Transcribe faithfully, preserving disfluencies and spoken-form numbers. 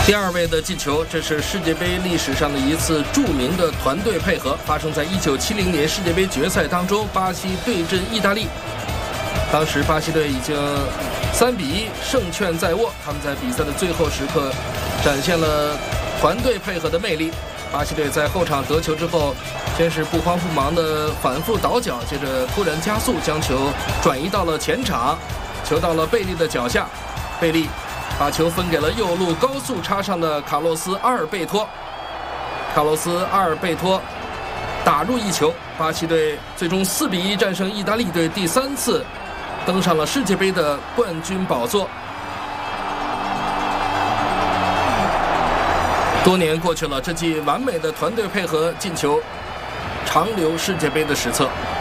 第二位的进球，这是世界杯历史上的一次著名的团队配合，发生在一九七零年世界杯决赛当中，巴西对阵意大利。当时巴西队已经三比一胜券在握，他们在比赛的最后时刻展现了团队配合的魅力。巴西队在后场得球之后，先是不慌不忙的反复倒脚，接着突然加速，将球转移到了前场，球到了贝利的脚下，贝利把球分给了右路高速插上的卡洛斯·阿尔贝托，卡洛斯·阿尔贝托打入一球，巴西队最终四比一战胜意大利队，第三次登上了世界杯的冠军宝座。多年过去了，这记完美的团队配合进球长留世界杯的史册。